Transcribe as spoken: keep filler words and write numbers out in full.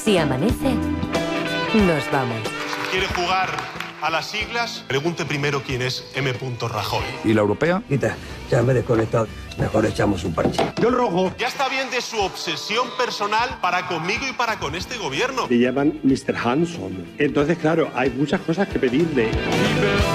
Si amanece, nos vamos. Si quiere jugar a las siglas, pregunte primero quién es M. Rajoy. ¿Y la europea? Quita, ya me he desconectado. Mejor echamos un parche. Yo el rojo. Ya está bien de su obsesión personal para conmigo y para con este gobierno. Le llaman mister Hanson. Entonces, claro, hay muchas cosas que pedirle.